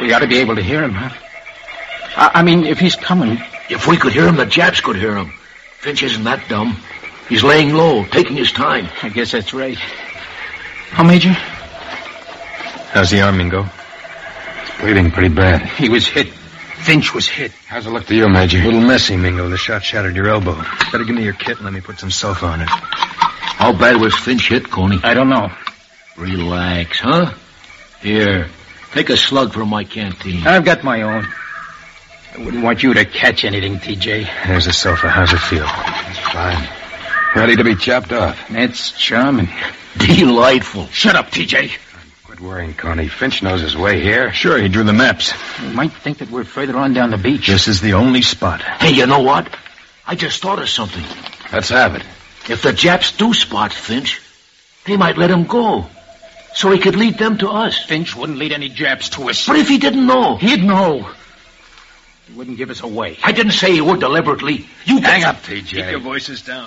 We ought to be able to hear him, huh? I mean, if he's coming... If we could hear him, the Japs could hear him. Finch isn't that dumb. He's laying low, taking his time. I guess that's right. Oh, Major? How's the arm, Mingo? It's bleeding pretty bad. He was hit. Finch was hit. How's it look to you, Major? A little messy, Mingo. The shot shattered your elbow. Better give me your kit and let me put some sulfa on it. How bad was Finch hit, Coney? I don't know. Relax, huh? Here, take a slug from my canteen. I've got my own. I wouldn't want you to catch anything, TJ. There's the sulfa. How's it feel? It's fine. Ready to be chopped off. That's charming. Delightful. Shut up, TJ. Quit worrying, Coney. Finch knows his way here. Sure, he drew the maps. You might think that we're further on down the beach. This is the only spot. Hey, you know what? I just thought of something. Let's have it. If the Japs do spot Finch, they might let him go. So he could lead them to us. Finch wouldn't lead any Japs to us. But if he didn't know? He'd know. He wouldn't give us away. I didn't say he would deliberately. You hang up, TJ. Keep your voices down.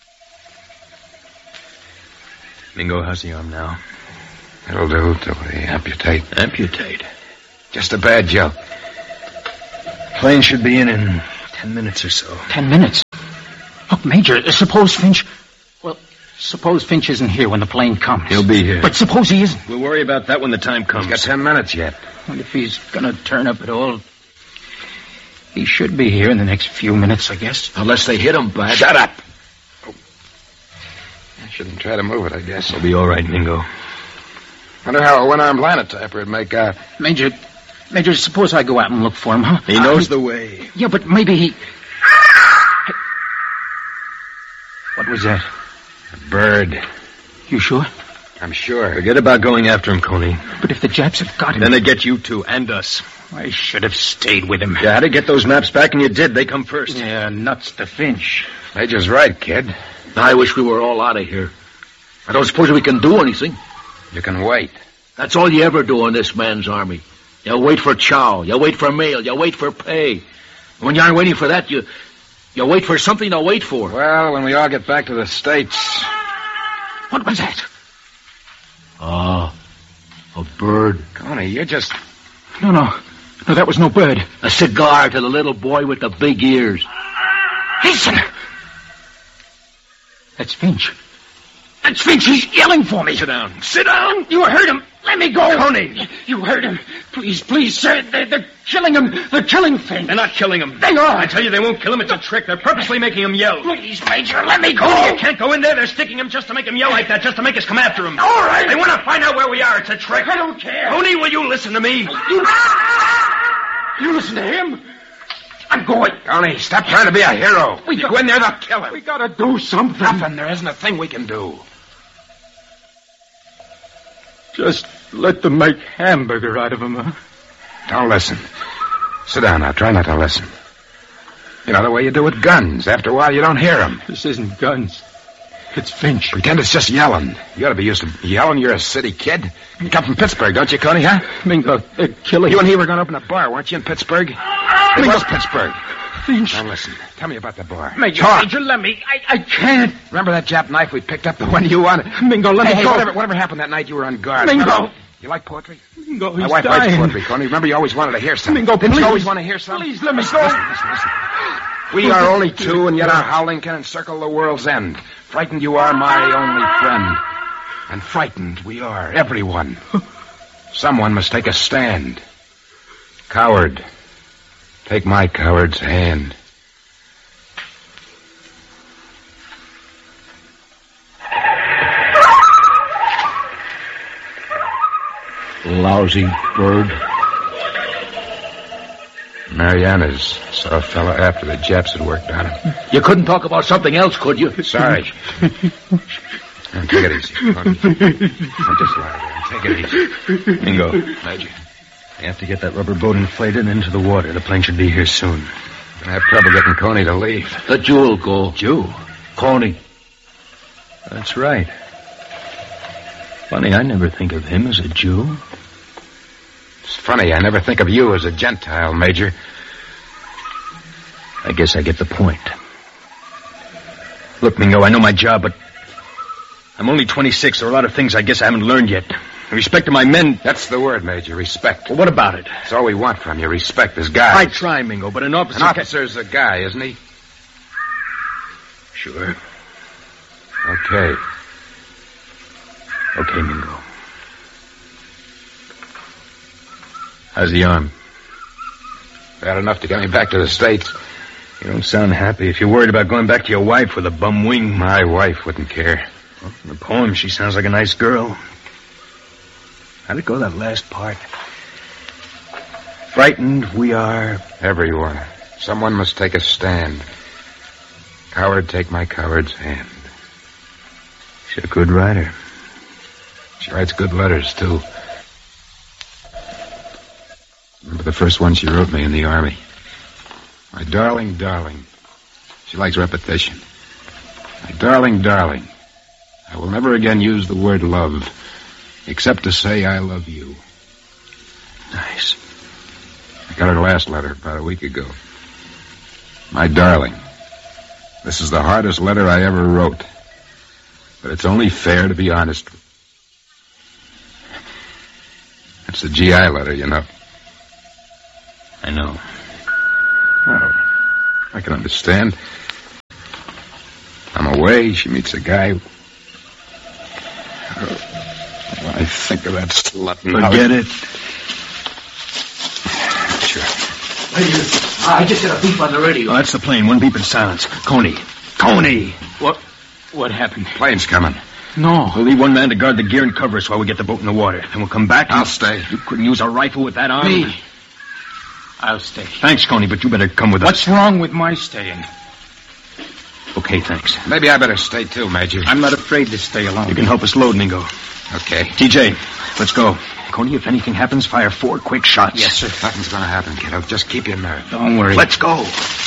Mingo, how's the arm now? It'll do till we amputate. Amputate? Just a bad joke. Plane should be in 10 minutes or so. 10 minutes? Look, Major, suppose Finch... Well, suppose Finch isn't here when the plane comes. He'll be here. But suppose he isn't. We'll worry about that when the time comes. He's got 10 minutes yet. And if he's gonna turn up at all... He should be here in the next few minutes, I guess. Unless they hit him bad. Shut up! Oh. I shouldn't try to move it, I guess. It'll be all right, Mingo. Wonder how a one-armed linotyper would make out. Major, suppose I go out and look for him, huh? He knows the way. Yeah, but maybe he... What was that? A bird. You sure? I'm sure. Forget about going after him, Coney. But if the Japs have got him... Then they get you too, and us. I should have stayed with him. You had to get those maps back, and you did. They come first. Yeah, nuts to Finch. Major's right, kid. I wish we were all out of here. I don't suppose we can do anything. You can wait. That's all you ever do in this man's army. You wait for chow. You wait for mail. You wait for pay. When you aren't waiting for that, you wait for something to wait for. Well, when we all get back to the States... What was that? A bird. Coney, you're just... No, that was no bird. A cigar to the little boy with the big ears. Listen! That's Finch. That's Finch. He's yelling for me. Sit down. Sit down. You heard him. Let me go. Coney. You heard him. Please, sir. They're killing him. They're killing Finch. They're not killing him. They are. I tell you, they won't kill him. It's a trick. They're purposely making him yell. Please, Major, let me go. You can't go in there. They're sticking him just to make him yell like that, just to make us come after him. All right. They want to find out where we are. It's a trick. I don't care. Coney, will you listen to me? You listen to him. I'm going. Coney, stop trying to be a hero. You go in there, they'll kill him. We gotta do something. Nothing. There isn't a thing we can do. Just let them make hamburger out of him, huh? Don't listen. Sit down now. Try not to listen. You know the way you do with guns. After a while, you don't hear them. This isn't guns. It's Finch. Pretend it's just yelling. You ought to be used to yelling. You're a city kid. You come from Pittsburgh, don't you, Coney, huh? Mingo, they're killing... You and he were going to open a bar, weren't you, in Pittsburgh? It was Pittsburgh. Finch. Now listen. Tell me about the bar. Major, Talk. Major, let me. I can't. Remember that Jap knife we picked up, the one you wanted? Mingo, let me go. Whatever happened that night you were on guard? Mingo. Remember? You like poetry? Mingo, he's My wife dying. writes poetry, Coney. Remember, you always wanted to hear something. Mingo, Didn't please. you always want to hear something? Please, let me go. Listen. We are only two, and yet our howling can encircle the world's end. Frightened you are, my only friend. And frightened we are, everyone. Someone must take a stand. Coward, take my coward's hand. Lousy bird. Mariana's saw a fella after the Japs had worked on him. You couldn't talk about something else, could you? Sorry. Now, take it easy, Coney. Now, just lie there. Take it easy. Mingo. Major. You have to get that rubber boat inflated and into the water. The plane should be here soon. Gonna have trouble getting Coney to leave. The Jew'll go. Jew? Coney. That's right. Funny, I never think of him as a Jew. It's funny, I never think of you as a Gentile, Major. I guess I get the point. Look, Mingo, I know my job, but I'm only 26. There are a lot of things I guess I haven't learned yet. Respect to my men. That's the word, Major. Respect. Well, what about it? That's all we want from you. Respect as guys. I try, Mingo, but an officer... An officer's a guy, isn't he? Sure. Okay. Okay, Mingo. How's the arm? Bad enough to get me back to the States. You don't sound happy. If you're worried about going back to your wife with a bum wing... My wife wouldn't care. Well, in the poem, she sounds like a nice girl. How'd it go, that last part? Frightened we are... Everyone. Someone must take a stand. Coward, take my coward's hand. She's a good writer. She writes good letters, too. Remember the first one she wrote me in the Army? My darling, darling. She likes repetition. My darling, darling. I will never again use the word love, except to say I love you. Nice. I got her last letter about a week ago. My darling, this is the hardest letter I ever wrote. But it's only fair to be honest. That's the GI letter, you know. I know. Oh, I can understand. I'm away. She meets a guy. When I think of that slut... Forget it. Sure. I just got a beep on the radio. Oh, that's the plane. One beep in silence. Coney. What happened? Plane's coming. No. We'll leave one man to guard the gear and cover us while we get the boat in the water. Then we'll come back. I'll stay. You couldn't use a rifle with that arm. Me. I'll stay. Thanks, Coney, but you better come with us. What's wrong with my staying? Okay, thanks. Maybe I better stay too, Major. I'm not afraid to stay alone. You can help us load, Mingo. Okay. TJ, let's go. Coney, if anything happens, fire 4 quick shots. Yes, sir. Nothing's gonna happen, kiddo. Just keep your nerve. Don't worry. Let's go.